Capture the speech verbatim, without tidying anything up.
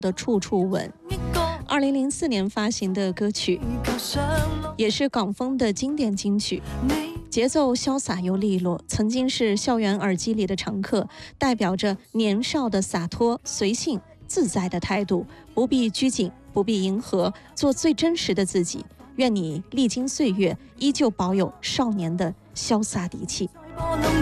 的处处吻。二零零四年发行的歌曲，也是港风的经典金曲，节奏潇洒又利落，曾经是校园耳机里的常客，代表着年少的洒脱、随性、自在的态度，不必拘谨，不必迎合，做最真实的自己。愿你历经岁月，依旧保有少年的潇洒底气。